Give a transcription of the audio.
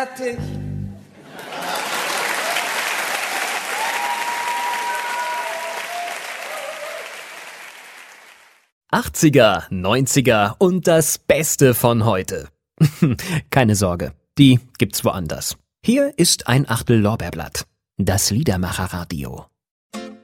Fertig. 80er, 90er und das Beste von heute. Keine Sorge, die gibt's woanders. Hier ist ein Achtel Lorbeerblatt. Das Liedermacher-Radio.